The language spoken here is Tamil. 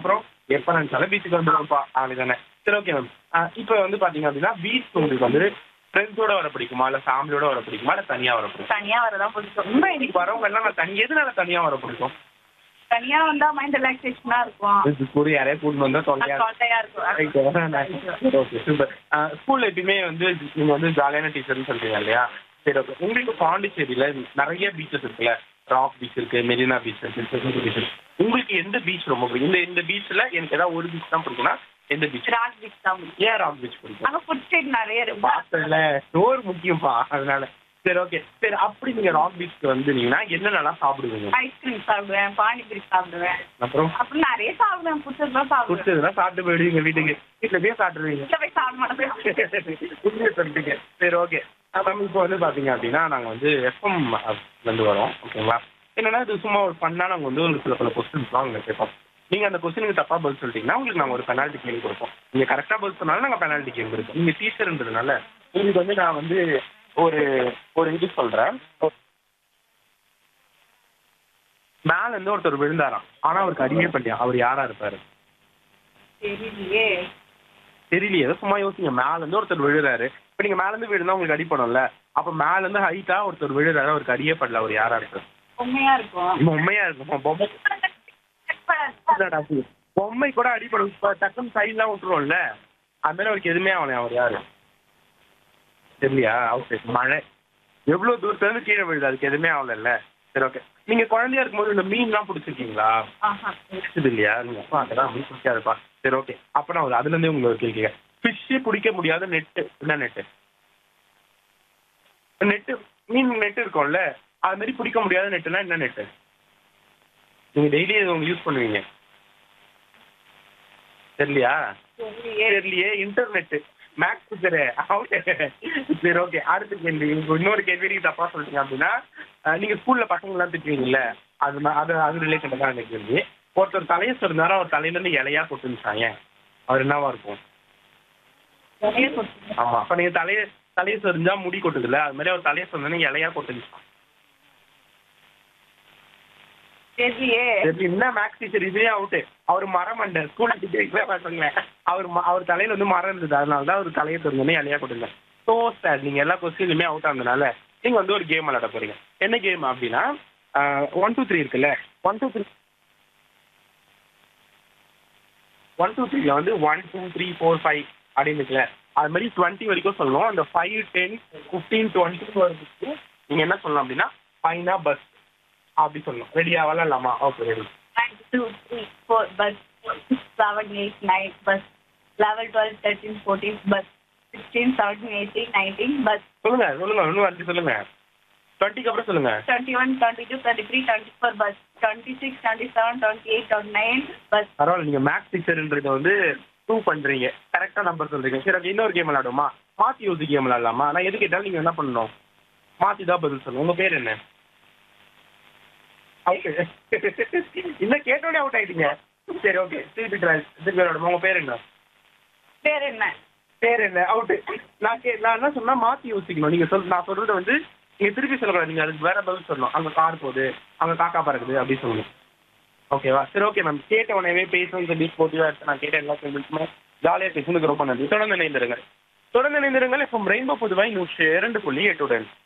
அப்புறம் எப்ப நினைச்சாலும் பீச்சுக்கு வந்துடும்ப்பா அப்படிதானே. சரி ஓகே மேம். இப்போ வந்து பாத்தீங்க அப்படின்னா பீச் உங்களுக்கு வந்து ஃப்ரெண்ட்ஸோட வர பிடிக்குமா இல்ல ஃபேமிலியோட வர பிடிக்குமா இல்ல தனியா வர பிடிக்கும்? தனியா வரதான் பிடிக்கும். உண்மை இன்னைக்கு வரவங்க எல்லாம் நான் எதனால தனியா வர பிடிக்கும்? தனியா வந்தா மைண்ட் ரிலாக்ஸேஷனா இருக்கும். இது கூட யாரையா கூட்டு வந்தா தொல்லையா தொல்லையா இருக்கும். Okay super. ஸ்கூல்ல எப்பயுமே வந்து நீங்க வந்து ஜாலியான டீச்சர்னு சொல்றீங்க இல்லையா? சரி ஓகே. உங்களுக்கு பாண்டிச்சேரியில நிறைய பீச்சஸ் இருக்குல்ல, ராக் பீச் இருக்கு, மெரினா பீச் இருக்கு, செகுண்டி பீச் இருக்கு. உங்களுக்கு எந்த பீச் ரொம்ப பிடிக்கும்? இந்த பீச்ல எனக்கு ஏதாவது ஒரு பீச் தான் பிடிக்கும்னா எந்த பீச்? ராக் பீச் தான் பிடிக்கும். ஏன் ராக் பீச் பிடிக்கும்? அங்க ஃபுட் ஸ்ட்ரீட் நிறைய இருக்கு. பார்த்ததுல ஸ்டோர் முக்கியம்ப்பா அதனால. சரி ஓகே. சரி அப்படி நீங்க ராக் பீச்சுக்கு வந்தீங்கன்னா என்னென்னலாம் சாப்பிடுவீங்க? ஐஸ்கிரீம் சாப்பிடுவேன், பானிபூரி சாப்பிடுவேன், அப்புறம் அப்புறம் நிறைய சாப்பிடுவேன். பிடிச்சதுலாம் சாப்பிடுவேன். பிடிச்சதுலாம் சாப்பிட்டு போயிடுவீங்க வீட்டுக்கு. வீட்டுல போய் சாப்பிடுவீங்க. வீட்டுல போய் சாப்பிட மாட்டேன். உண்மையை சொல்லிட்டீங்க. சரி ஓகே. மேம் இப்போ வந்து பார்த்தீங்க அப்படின்னா நாங்கள் வந்து எஃப்எம் வந்து வரோம் ஓகேங்களா. என்னன்னா இது சும்மா ஒரு ஃபன்னாக நாங்கள் வந்து ஒரு சில கொஸ்டின்ஸ்லாம் உங்களுக்கு கேட்போம். நீங்கள் அந்த கொஸ்டினுக்கு தப்பாக பதில் சொல்லிட்டீங்கன்னா உங்களுக்கு நாங்கள் ஒரு பெனால்ட்டி கேள்வி கொடுப்போம். நீங்கள் கரெக்டாக பதில் சொன்னாலும் நாங்கள் பெனால்ட்டி கேள்வி கொடுப்போம். நீங்கள் டீச்சர்ன்றதுனால உங்களுக்கு வந்து நான் வந்து ஒரு ஒரு இது சொல்கிறேன். மேல இருந்து ஒருத்தர் விழுந்தாராம், ஆனால் அவருக்கு அடியே பண்ணியா, அவர் யாரா இருப்பாரு? தெரியலையே. தெரியலையே, ஏதோ சும்மா யோசிங்க. மேல இருந்து ஒருத்தர் விழுறாரு. இப்போ நீங்க மேல இருந்து விழுந்தா உங்களுக்கு அடிப்படும்ல. அப்ப மேல இருந்து ஹைட்டா ஒருத்தர் விழுறாரு, அவருக்கு அடியே படல, அவர் யாரா இருக்கு? உண்மையா இருக்கும். உண்மையா இருக்கும். பொம்மை கூட அடிப்படும். டக்குன்னு சைட்லாம் விட்டுருவோம்ல, அது மாதிரி அவருக்கு எதுவுமே ஆகல. அவர் யாரு தெரியலையா? அவருக்கு மழை எவ்வளவு தூரத்துல இருந்து கீழே விழுது, அதுக்கு எதுவுமே ஆகல. சரி ஓகே. நீங்க குழந்தையா இருக்கும்போது இந்த மீன்லாம் பிடிச்சிருக்கீங்களா? பிடிச்சது இல்லையா? நீங்க அப்பா அதெல்லாம் மீன் பிடிக்காதுப்பா. சரி ஓகே. அப்ப நான் அதுல இருந்தே உங்களுக்கு ஒரு கேள்வி. ஃபிஷ்ஷே பிடிக்க முடியாத நெட்டு என்ன நெட்டு? நெட்டு மீன் நெட்டு இருக்கும்ல, அது மாதிரி பிடிக்க முடியாத நெட்டுனா என்ன நெட்டு? நீங்க டெய்லி உங்க யூஸ் பண்ணுவீங்க. தெரியலையா? தெரியலையே. Internet maths teacher. சரி ஓகே. அடுத்த கேள்வி. இன்னொரு கேள்வி நீங்க தப்பா சொல்லிட்டீங்க அப்படின்னா நீங்க ஸ்கூல்ல பசங்க எல்லாம் திட்டுவீங்கல்ல, அது ரிலேட்டட் தான் அந்த கேள்வி. ஒருத்தர் தலையை சொன்னாரா, அவர் தலையில இருந்து இலையா கொட்டுச்சாங்க, அவர் என்னவா இருக்கும்? ஆமா. அப்ப நீங்க தலையை சொரிஞ்சா முடி கொட்டுதுல்ல, அது மாதிரி அவர் தலையை சொன்னா இலையா கொட்டுச்சான். என்ன மேக்ஸ் டீச்சர் இதுவே அவுட்டு. அவர் மரம் அண்ட ஸ்கூல்ல டீச்சர் அவர் தலையில வந்து மரம் இருந்தது, அதனாலதான் அவர் தலையை சொன்னே இலையா கொட்டுங்க. ஸோ சார் நீங்க எல்லா கொஸ்டின்லுமே அவுட் ஆனதுனால நீங்க வந்து ஒரு கேம் விளையாட போறீங்க. என்ன கேம் அப்படின்னா 1 2 3 இருக்குல்ல, 1 2 3 1 2 3ல வந்து 1 2 3 4 5 அப்படின்னு இருக்குல்ல, அது மாதிரி 20 வரைக்கும் சொல்லணும். அந்த 5 10 15 20 வரைக்கும் நீங்க என்ன சொல்லணும் அப்படின்னா 5னா பஸ் அப்படி சொல்லணும். ரெடியா விளையாடலாமா? Okay ready. 1 2 3 4 bus, 6 7 8 9 bus, 11 12 13 14 bus, 16 17 18 19 bus. சொல்லுங்க இன்னும் அஞ்சு சொல்லுங்க. 20க்கு அப்புறம் சொல்லுங்க. 21 22 23 24 பஸ், 26 27 28 29 பஸ். பரவாயில்ல, நீங்க மேக்ஸ் டீச்சர்ன்றத வந்து ப்ரூவ் பண்றீங்க. கரெக்டா நம்பர் சொல்றீங்க. சரி ஓகே. இன்னொரு கேம் விளையாடுமா? மாத்தி யோசி கேம் விளையாடலாமா? நான் எது கேட்டாலும் நீங்க என்ன பண்ணணும், மாத்தி தான் பதில் சொல்லணும். உங்க பேர் என்ன? இன்னும் கேட்டோடனே அவுட் ஆயிட்டீங்க. சரி ஓகே. திருப்பி விளையாடுமா? உங்க பேர் என்ன? பேர் என்ன? அவுட்டு. நான் என்ன சொன்னா மாத்தி யோசிக்கணும். நீங்க நான் சொல்றதை வந்து நீங்க திருப்பி சொல்லக்கூடாது. நீங்க அதுக்கு வேற பதில் சொல்லணும். அங்க கார் போகுது, அங்க காக்கா பறக்குது அப்படின்னு சொல்லணும். ஓகேவா? சரி ஓகே மேம். கேட்ட உடனே பேசணும்னு சொல்லி போட்டியா நான் கேட்ட எல்லா கேள்விக்குமே ஜாலியாக பேசுனதுக்கு ரொம்ப நன்றி. தொடர்ந்து இணைந்திருங்கள். இப்போ ரெயின்போ புதுவை 102.8